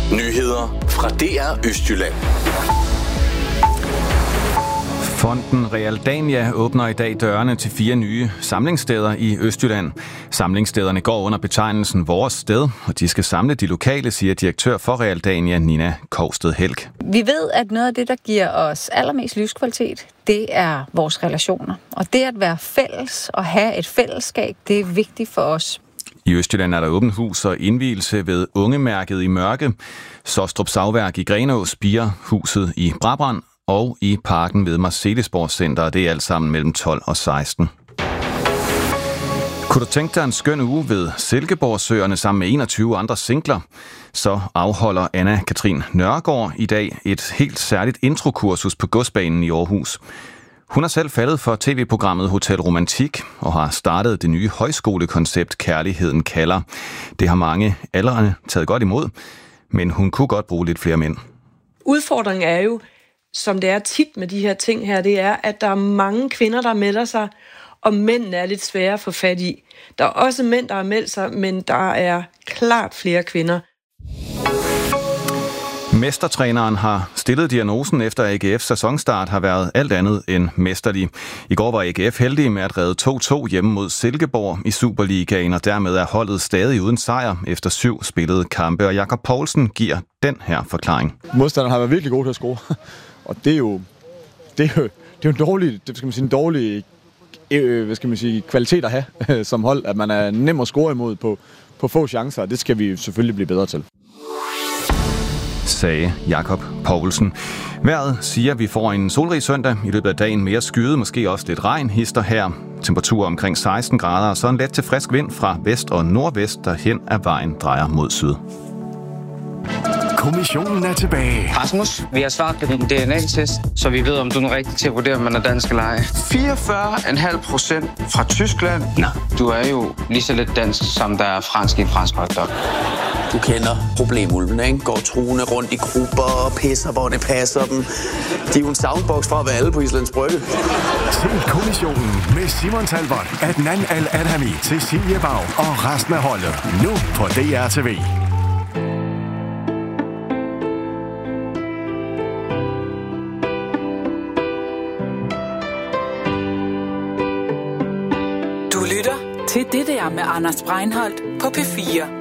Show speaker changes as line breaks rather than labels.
Nyheder fra DR Østjylland.
Fonden Realdania åbner i dag dørene til 4 nye samlingssteder i Østjylland. Samlingsstederne går under betegnelsen Vores Sted, og de skal samle de lokale, siger direktør for Realdania, Nina Kovsted Helk.
Vi ved, at noget af det, der giver os allermest livskvalitet, det er vores relationer. Og det at være fælles og have et fællesskab, det er vigtigt for os.
I Østjylland er der åbent hus og indvielse ved Ungemærket i Mørke, Sostrup Savværk i Grenaa, Spirehuset i Brabrand og i parken ved Marselisborg Center. Det er alt sammen mellem 12 og 16. Kunne du tænke dig en skøn uge ved Silkeborgsøerne sammen med 21 andre singler? Så afholder Anna-Katrin Nørgaard i dag et helt særligt introkursus på Godsbanen i Aarhus. Hun er selv faldet for tv-programmet Hotel Romantik og har startet det nye højskolekoncept Kærligheden kalder. Det har mange aldrende taget godt imod, men hun kunne godt bruge lidt flere mænd.
Udfordringen er jo, som det er tit med de her ting her, det er, at der er mange kvinder, der melder sig, og mændene er lidt svære at få fat i. Der er også mænd, der har meldt sig, men der er klart flere kvinder.
Mestertræneren har stillet diagnosen efter AGF's sæsonstart har været alt andet end mesterlig. I går var AGF heldige med at redde 2-2 hjemme mod Silkeborg i Superligaen, og dermed er holdet stadig uden sejr efter 7 spillede kampe. Og Jakob Poulsen giver den her forklaring.
Modstanderen har været virkelig god til at score, og det er jo en dårlig kvalitet at have som hold, at man er nem at score imod på få chancer, og det skal vi selvfølgelig blive bedre til.
Sagde Jakob Poulsen. Vejret siger, at vi får en solrig søndag. I løbet af dagen mere skyde, måske også lidt regn hister her. Temperatur omkring 16 grader, og så en let til frisk vind fra vest og nordvest, der hen ad vejen drejer mod syd.
Kommissionen er tilbage.
Rasmus, vi har svaret på din DNA-test, så vi ved, om du er rigtig til at vurdere, om man er dansk eller ej. 44,5% fra Tyskland. Nå, du er jo lige så lidt dansk, som der er fransk i en fransk hotdog.
Du kender problemulven, ikke? Går truende rundt i grupper og pisser, hvor det passer dem. De er jo en soundbox fra at være alle på Islands Brygge.
Se Kommissionen med Simon Talbot, Adnan Al-Adhami, Cecilie Bag og resten af holdet. Nu på DR-TV.
Du lytter til Det der med Anders Breinholt på P4.